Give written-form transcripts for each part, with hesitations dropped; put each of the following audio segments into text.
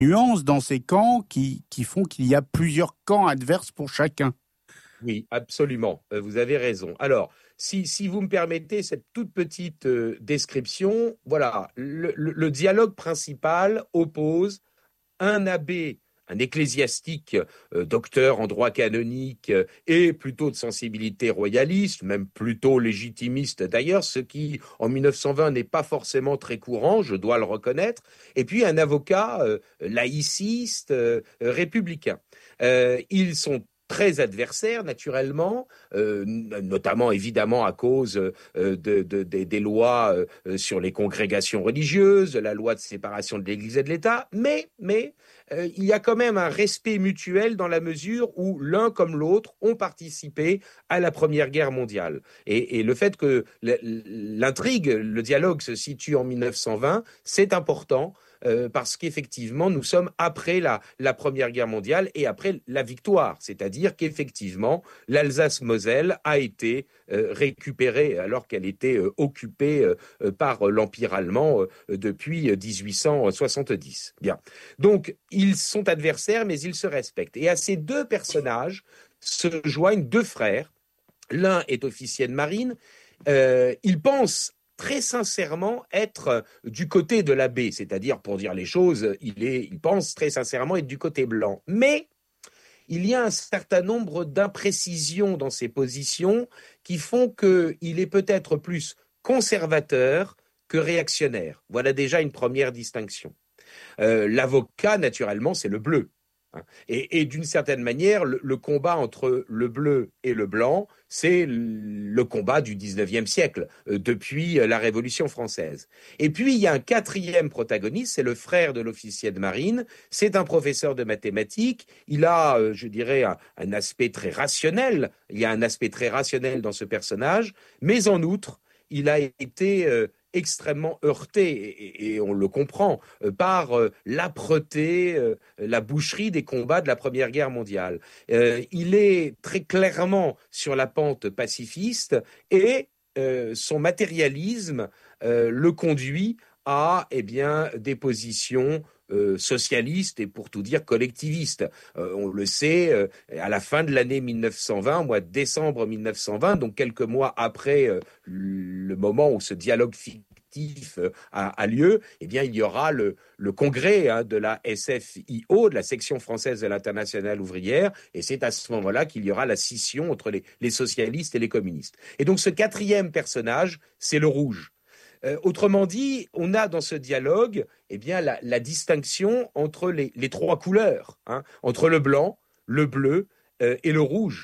nuances dans ces camps qui font qu'il y a plusieurs camps adverses pour chacun. Oui, absolument. Vous avez raison. Alors, si vous me permettez cette toute petite description, voilà, le dialogue principal oppose un abbé, un ecclésiastique, docteur en droit canonique et plutôt de sensibilité royaliste, même plutôt légitimiste d'ailleurs, ce qui en 1920 n'est pas forcément très courant, je dois le reconnaître, et puis un avocat laïciste, républicain. Ils sont très adversaires, naturellement, notamment évidemment à cause des lois sur les congrégations religieuses, la loi de séparation de l'Église et de l'État, mais il y a quand même un respect mutuel dans la mesure où l'un comme l'autre ont participé à la Première Guerre mondiale. Et le fait que l'intrigue, le dialogue se situe en 1920, c'est important. Parce qu'effectivement, nous sommes après la Première Guerre mondiale et après la victoire. C'est-à-dire qu'effectivement, l'Alsace-Moselle a été récupérée alors qu'elle était occupée par l'Empire allemand depuis 1870. Bien. Donc, ils sont adversaires, mais ils se respectent. Et à ces deux personnages se joignent deux frères. L'un est officier de marine. Il pense très sincèrement être du côté de l'abbé, c'est-à-dire, pour dire les choses, il pense très sincèrement être du côté blanc. Mais il y a un certain nombre d'imprécisions dans ses positions qui font qu'il est peut-être plus conservateur que réactionnaire. Voilà déjà une première distinction. L'avocat, naturellement, c'est le bleu. Et d'une certaine manière, le combat entre le bleu et le blanc, c'est le combat du 19e siècle, depuis la Révolution française. Et puis, il y a un quatrième protagoniste, c'est le frère de l'officier de marine, c'est un professeur de mathématiques, il a, je dirais, un aspect très rationnel, il y a un aspect très rationnel dans ce personnage, mais en outre, il a été extrêmement heurté, et on le comprend, par l'âpreté, la boucherie des combats de la Première Guerre mondiale. Il est très clairement sur la pente pacifiste et son matérialisme le conduit à des positions socialiste et pour tout dire collectiviste. On le sait, à la fin de l'année 1920, au mois de décembre 1920, donc quelques mois après le moment où ce dialogue fictif a lieu, eh bien, il y aura le congrès de la SFIO, de la section française de l'Internationale ouvrière, et c'est à ce moment-là qu'il y aura la scission entre les socialistes et les communistes. Et donc ce quatrième personnage, c'est le rouge. Autrement dit, on a dans ce dialogue la distinction entre les trois couleurs, entre le blanc, le bleu et le rouge.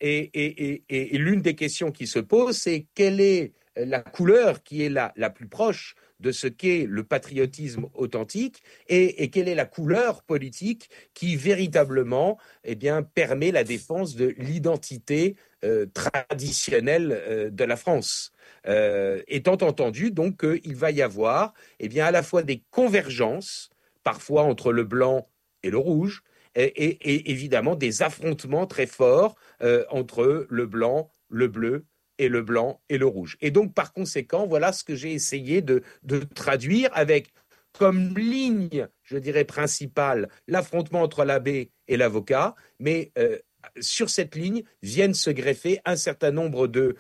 Et l'une des questions qui se pose, c'est quelle est la couleur qui est la plus proche de ce qu'est le patriotisme authentique et quelle est la couleur politique qui véritablement permet la défense de l'identité traditionnelle de la France. Étant entendu donc qu'il va y avoir à la fois des convergences, parfois entre le blanc et le rouge, et évidemment des affrontements très forts entre le blanc, le bleu et le blanc et le rouge. Et donc par conséquent, voilà ce que j'ai essayé de traduire avec comme ligne, je dirais, principale, l'affrontement entre l'abbé et l'avocat, mais sur cette ligne viennent se greffer un certain nombre de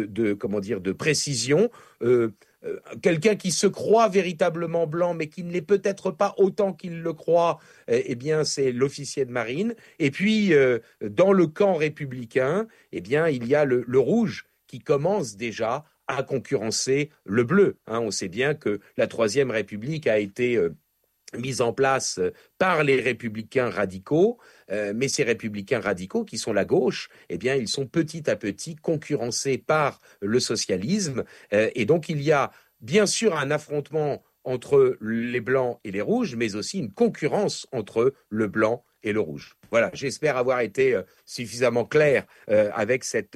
précisions. Quelqu'un qui se croit véritablement blanc, mais qui ne l'est peut-être pas autant qu'il le croit, c'est l'officier de marine. Et puis, dans le camp républicain, il y a le rouge qui commence déjà à concurrencer le bleu. On sait bien que la Troisième République a été mise en place par les républicains radicaux, mais ces républicains radicaux qui sont la gauche, ils sont petit à petit concurrencés par le socialisme, et donc il y a bien sûr un affrontement entre les blancs et les rouges, mais aussi une concurrence entre le blanc et le rouge. Voilà, j'espère avoir été suffisamment clair avec cette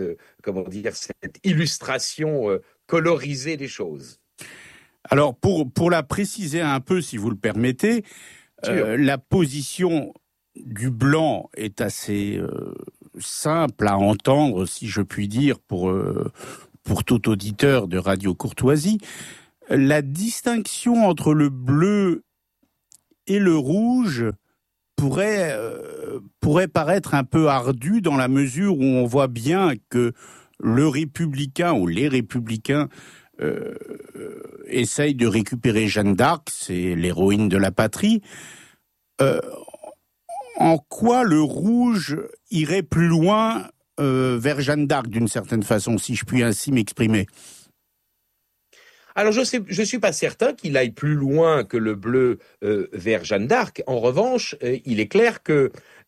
illustration colorisée des choses. Alors, pour la préciser un peu, si vous le permettez, la position du blanc est assez simple à entendre, si je puis dire, pour tout auditeur de Radio Courtoisie. La distinction entre le bleu et le rouge pourrait paraître un peu ardu dans la mesure où on voit bien que le républicain ou les républicains essayent de récupérer Jeanne d'Arc, c'est l'héroïne de la patrie. En quoi le rouge irait plus loin vers Jeanne d'Arc, d'une certaine façon, si je puis ainsi m'exprimer? Alors je suis pas certain qu'il aille plus loin que le bleu vers Jeanne d'Arc. En revanche, il est clair que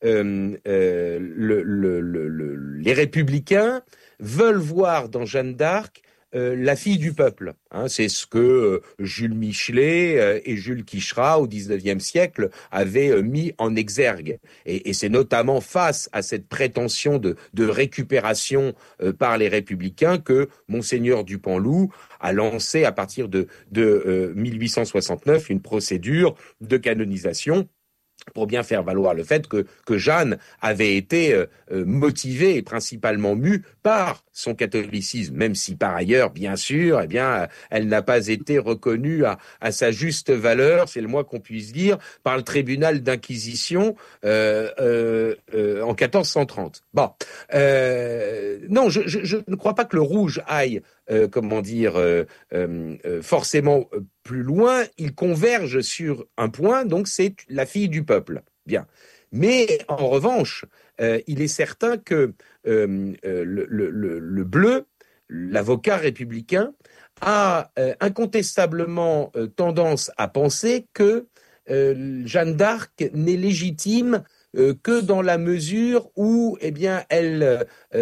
les républicains veulent voir dans Jeanne d'Arc la fille du peuple. C'est ce que Jules Michelet et Jules Quicherat au XIXe siècle avaient mis en exergue. Et c'est notamment face à cette prétention de récupération par les républicains que Monseigneur Dupanloup a lancé à partir de 1869 une procédure de canonisation pour bien faire valoir le fait que Jeanne avait été motivée et principalement mue par son catholicisme, même si par ailleurs, bien sûr, elle n'a pas été reconnue à sa juste valeur, c'est le moins qu'on puisse dire, par le tribunal d'inquisition en 1430. Bon, non, je ne crois pas que le rouge aille forcément plus loin. Il converge sur un point, donc c'est la fille du peuple. Bien. Mais en revanche, il est certain que le bleu, l'avocat républicain, a incontestablement tendance à penser que Jeanne d'Arc n'est légitime que dans la mesure où, elle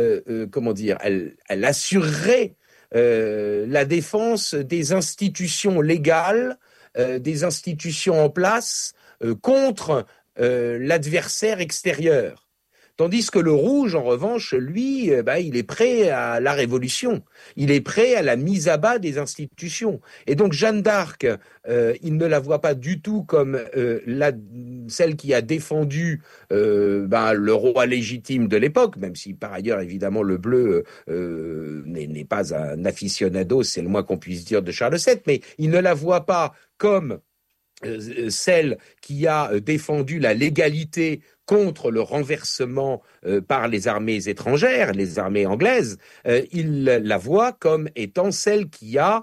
assurerait la défense des institutions légales, des institutions en place contre l'adversaire extérieur. Tandis que le rouge, en revanche, lui, il est prêt à la révolution. Il est prêt à la mise à bas des institutions. Et donc Jeanne d'Arc, il ne la voit pas du tout comme celle qui a défendu le roi légitime de l'époque, même si par ailleurs, évidemment, le bleu n'est pas un aficionado, c'est le moins qu'on puisse dire, de Charles VII, mais il ne la voit pas comme celle qui a défendu la légalité contre le renversement par les armées étrangères, les armées anglaises. Il la voit comme étant celle qui a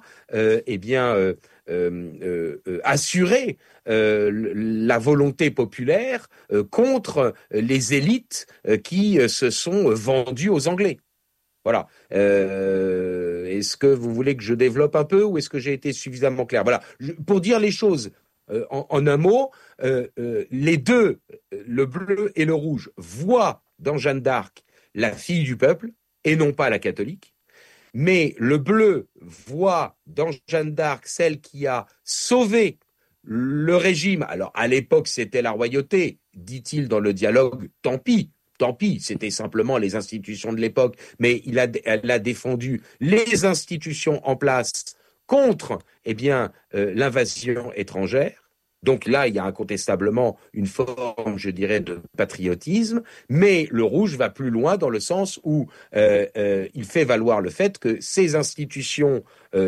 assuré la volonté populaire contre les élites qui se sont vendues aux Anglais. Voilà. Est-ce que vous voulez que je développe un peu ou est-ce que j'ai été suffisamment clair? Voilà. Pour dire les choses en un mot, les deux, le bleu et le rouge, voient dans Jeanne d'Arc la fille du peuple et non pas la catholique. Mais le bleu voit dans Jeanne d'Arc celle qui a sauvé le régime. Alors à l'époque c'était la royauté, dit-il dans le dialogue, tant pis, c'était simplement les institutions de l'époque, mais elle a défendu les institutions en place contre l'invasion étrangère. Donc là, il y a incontestablement une forme, je dirais, de patriotisme, mais le rouge va plus loin dans le sens où il fait valoir le fait que ces institutions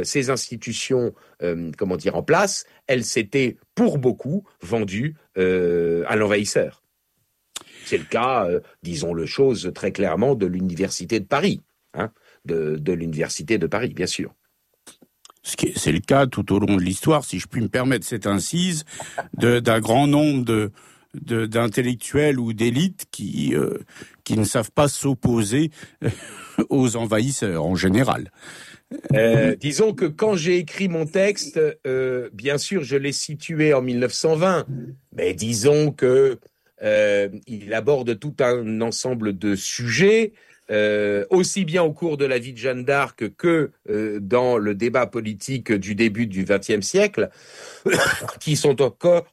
en place, elles s'étaient pour beaucoup vendues à l'envahisseur. C'est le cas, disons le chose très clairement, de l'université de Paris, de l'université de Paris, bien sûr. C'est le cas tout au long de l'histoire, si je puis me permettre cette incise, d'un grand nombre d'intellectuels ou d'élites qui ne savent pas s'opposer aux envahisseurs en général. Disons que quand j'ai écrit mon texte, bien sûr, je l'ai situé en 1920, mais disons que il aborde tout un ensemble de sujets. Aussi bien au cours de la vie de Jeanne d'Arc que dans le débat politique du début du XXe siècle, qui sont encore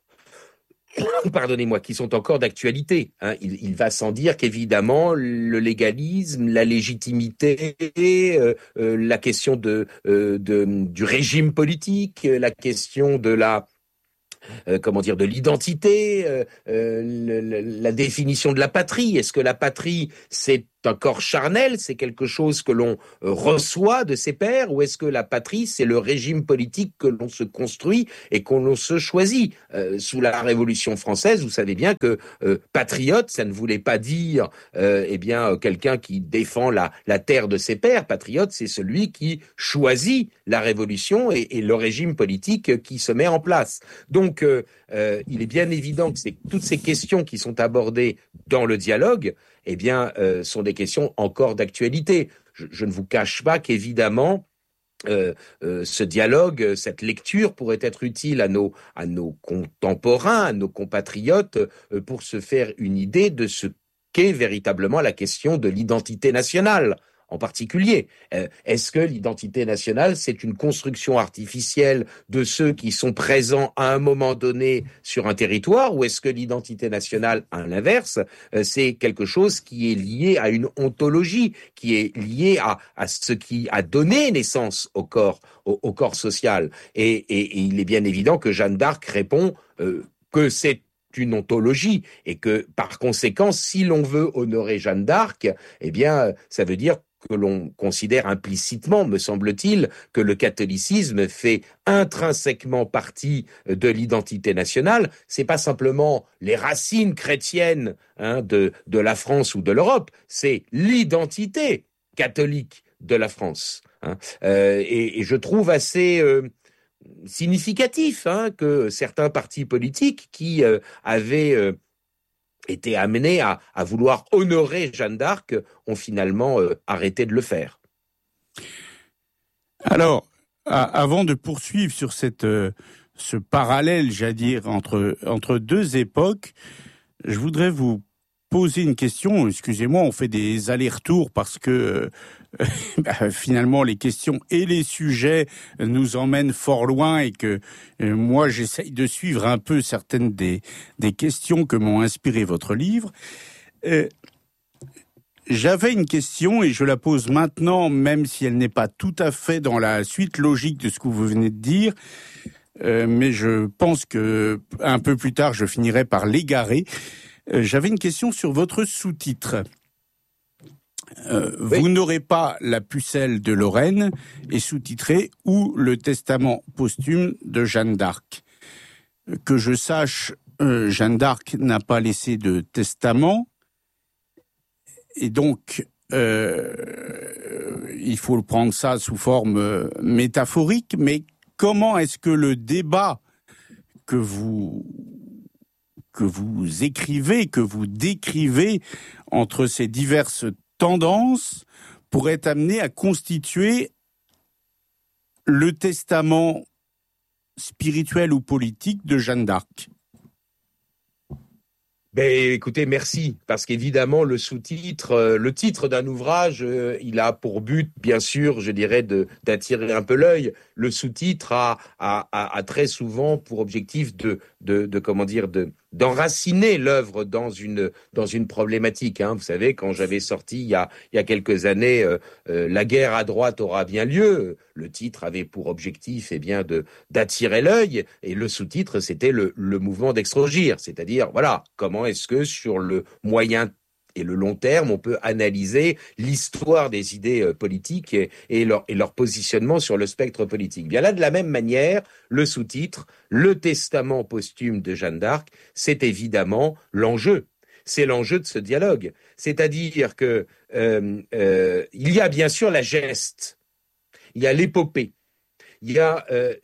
d'actualité. Il va sans dire qu'évidemment le légalisme, la légitimité, la question du régime politique, la question de de l'identité, la définition de la patrie. Est-ce que la patrie, c'est un corps charnel, c'est quelque chose que l'on reçoit de ses pairs, ou est-ce que la patrie, c'est le régime politique que l'on se construit et qu'on se choisit? Sous la Révolution française, vous savez bien que patriote, ça ne voulait pas dire quelqu'un qui défend la terre de ses pairs. Patriote, c'est celui qui choisit la Révolution et le régime politique qui se met en place. Donc, il est bien évident que toutes ces questions qui sont abordées dans le dialogue, sont des questions encore d'actualité. Je ne vous cache pas qu'évidemment, ce dialogue, cette lecture pourrait être utile à nos contemporains, à nos compatriotes, pour se faire une idée de ce qu'est véritablement la question de l'identité nationale. En particulier, est-ce que l'identité nationale, c'est une construction artificielle de ceux qui sont présents à un moment donné sur un territoire, ou est-ce que l'identité nationale, à l'inverse, c'est quelque chose qui est lié à une ontologie, qui est lié à ce qui a donné naissance au corps social? Et il est bien évident que Jeanne d'Arc répond que c'est une ontologie, et que par conséquent, si l'on veut honorer Jeanne d'Arc, ça veut dire que l'on considère implicitement, me semble-t-il, que le catholicisme fait intrinsèquement partie de l'identité nationale. C'est pas simplement les racines chrétiennes de la France ou de l'Europe, c'est l'identité catholique de la France. Et je trouve assez significatif que certains partis politiques qui avaient étaient amenés à vouloir honorer Jeanne d'Arc ont finalement arrêté de le faire. Alors, avant de poursuivre sur ce parallèle, j'allais dire, entre deux époques, je voudrais vous poser une question. Excusez-moi, on fait des allers-retours parce que finalement les questions et les sujets nous emmènent fort loin, et que moi j'essaye de suivre un peu certaines des questions que m'ont inspiré votre livre. J'avais une question et je la pose maintenant, même si elle n'est pas tout à fait dans la suite logique de ce que vous venez de dire, mais je pense que un peu plus tard je finirai par l'égarer. J'avais une question sur votre sous-titre. Oui. Vous n'aurez pas la pucelle de Lorraine, et sous-titré « Ou le testament posthume de Jeanne d'Arc ». Que je sache, Jeanne d'Arc n'a pas laissé de testament, et donc il faut prendre ça sous forme métaphorique. Mais comment est-ce que le débat que vous écrivez, que vous décrivez entre ces diverses tendances pourrait amener à constituer le testament spirituel ou politique de Jeanne d'Arc? Écoutez, merci, parce qu'évidemment le sous-titre, le titre d'un ouvrage, il a pour but, bien sûr, je dirais, d'attirer un peu l'œil. Le sous-titre a très souvent pour objectif d'enraciner l'œuvre dans une problématique. Vous savez, quand j'avais sorti il y a quelques années La guerre à droite aura bien lieu, le titre avait pour objectif d'attirer l'œil, et le sous-titre c'était le mouvement d'Extrogir, c'est-à-dire voilà, comment est-ce que sur le moyen et le long terme, on peut analyser l'histoire des idées politiques et leur positionnement sur le spectre politique. Bien là, de la même manière, le sous-titre, le testament posthume de Jeanne d'Arc, c'est évidemment l'enjeu. C'est l'enjeu de ce dialogue. C'est-à-dire que il y a bien sûr la geste, il y a l'épopée, il y a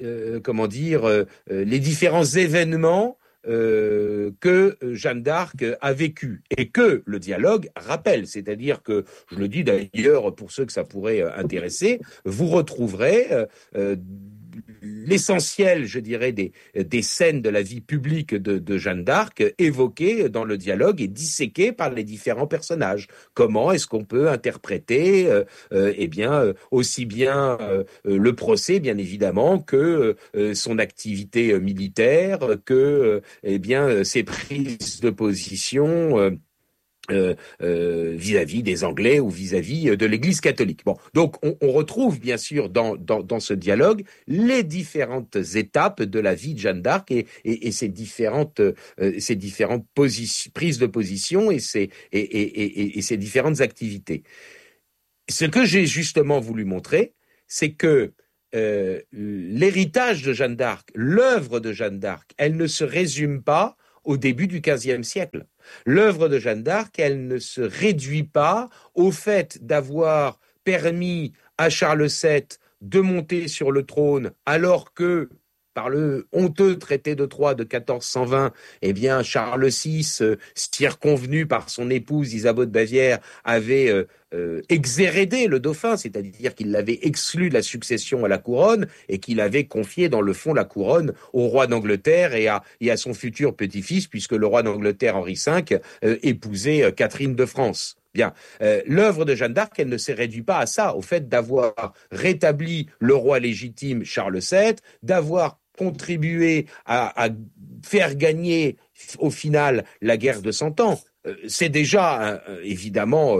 les différents événements que Jeanne d'Arc a vécu et que le dialogue rappelle. C'est-à-dire que, je le dis d'ailleurs pour ceux que ça pourrait intéresser, vous retrouverez l'essentiel, je dirais, des scènes de la vie publique de Jeanne d'Arc évoquées dans le dialogue et disséquées par les différents personnages. Comment est-ce qu'on peut interpréter aussi bien le procès, bien évidemment, que son activité militaire, que ses prises de position vis-à-vis des Anglais ou vis-à-vis de l'Église catholique. Bon, donc on retrouve bien sûr dans ce dialogue les différentes étapes de la vie de Jeanne d'Arc et ces différentes prises de position et ces différentes activités. Ce que j'ai justement voulu montrer, c'est que l'héritage de Jeanne d'Arc, l'œuvre de Jeanne d'Arc, elle ne se résume pas au début du XVe siècle. L'œuvre de Jeanne d'Arc, elle ne se réduit pas au fait d'avoir permis à Charles VII de monter sur le trône alors que, par le honteux traité de Troyes de 1420, eh bien Charles VI, circonvenu par son épouse Isabeau de Bavière, avait exhérédé le dauphin, c'est-à-dire qu'il l'avait exclu de la succession à la couronne et qu'il avait confié dans le fond la couronne au roi d'Angleterre et à son futur petit-fils, puisque le roi d'Angleterre Henri V épousait Catherine de France. Bien, l'œuvre de Jeanne d'Arc, elle ne s'est réduite pas à ça, au fait d'avoir rétabli le roi légitime Charles VII, d'avoir contribué à faire gagner au final la guerre de 100 ans. C'est déjà évidemment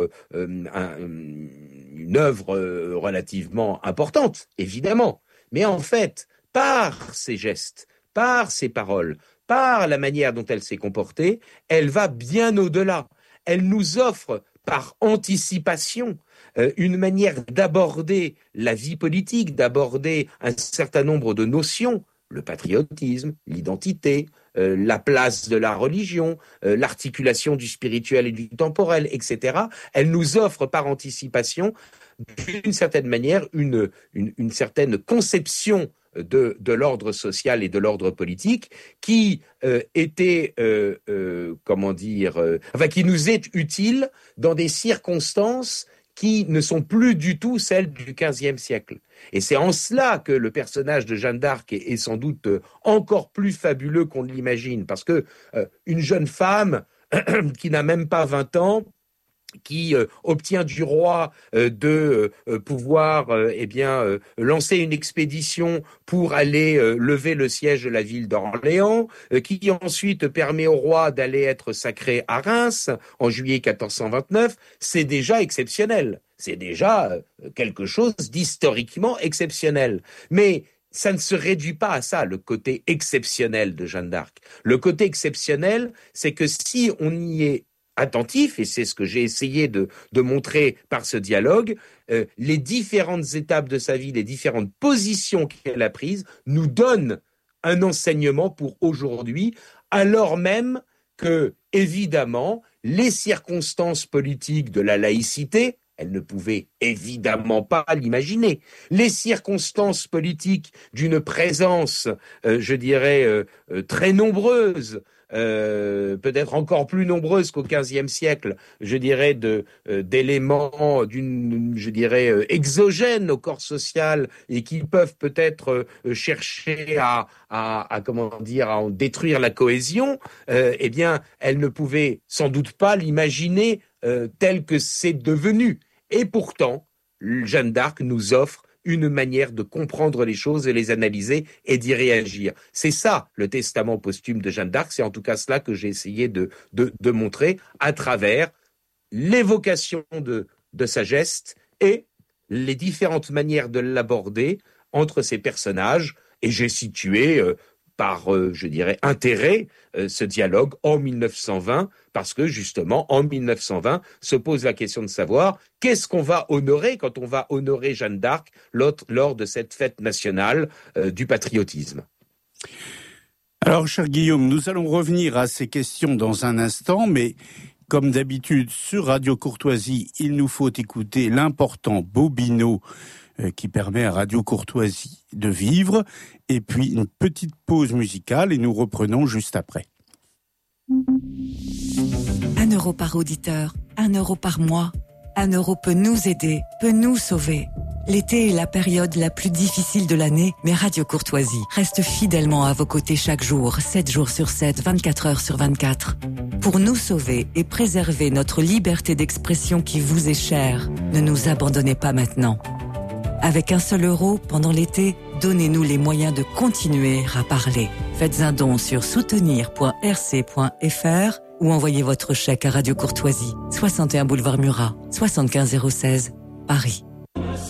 une œuvre relativement importante, évidemment. Mais en fait, par ses gestes, par ses paroles, par la manière dont elle s'est comportée, elle va bien au-delà. Elle nous offre par anticipation une manière d'aborder la vie politique, d'aborder un certain nombre de notions, le patriotisme, l'identité, la place de la religion, l'articulation du spirituel et du temporel, etc. Elle nous offre par anticipation, d'une certaine manière, une certaine conception de l'ordre social et de l'ordre politique qui était, qui nous est utile dans des circonstances qui ne sont plus du tout celles du XVe siècle. Et c'est en cela que le personnage de Jeanne d'Arc est sans doute encore plus fabuleux qu'on ne l'imagine, parce que une jeune femme qui n'a même pas 20 ans, qui obtient du roi de pouvoir lancer une expédition pour aller lever le siège de la ville d'Orléans, qui ensuite permet au roi d'aller être sacré à Reims en juillet 1429, c'est déjà exceptionnel. C'est déjà quelque chose d'historiquement exceptionnel. Mais ça ne se réduit pas à ça, le côté exceptionnel de Jeanne d'Arc. Le côté exceptionnel, c'est que si on y est attentif, et c'est ce que j'ai essayé de montrer par ce dialogue, les différentes étapes de sa vie, les différentes positions qu'elle a prises, nous donnent un enseignement pour aujourd'hui, alors même que, évidemment, les circonstances politiques de la laïcité, elle ne pouvait évidemment pas l'imaginer. Les circonstances politiques d'une présence, très nombreuse, peut-être encore plus nombreuses qu'au XVe siècle, d'éléments exogènes au corps social et qui peuvent peut-être chercher à en détruire la cohésion, elle ne pouvait sans doute pas l'imaginer tel que c'est devenu. Et pourtant, Jeanne d'Arc nous offre une manière de comprendre les choses, de les analyser et d'y réagir. C'est ça, le testament posthume de Jeanne d'Arc. C'est en tout cas cela que j'ai essayé de montrer à travers l'évocation de sa geste et les différentes manières de l'aborder entre ces personnages. Et j'ai situé par intérêt, ce dialogue en 1920, parce que justement, en 1920, se pose la question de savoir qu'est-ce qu'on va honorer quand on va honorer Jeanne d'Arc lors de cette fête nationale du patriotisme. Alors, cher Guillaume, nous allons revenir à ces questions dans un instant, mais comme d'habitude, sur Radio Courtoisie, il nous faut écouter l'important Bobino qui permet à Radio Courtoisie de vivre, et puis une petite pause musicale et nous reprenons juste après. 1 euro par auditeur, 1 euro par mois. 1 euro peut nous aider, peut nous sauver. L'été est la période la plus difficile de l'année, mais Radio Courtoisie reste fidèlement à vos côtés chaque jour, 7 jours sur 7, 24 heures sur 24. Pour nous sauver et préserver notre liberté d'expression qui vous est chère, ne nous abandonnez pas maintenant. Avec 1 seul euro, pendant l'été, donnez-nous les moyens de continuer à parler. Faites un don sur soutenir.rc.fr ou envoyez votre chèque à Radio Courtoisie, 61 boulevard Murat, 75 016, Paris.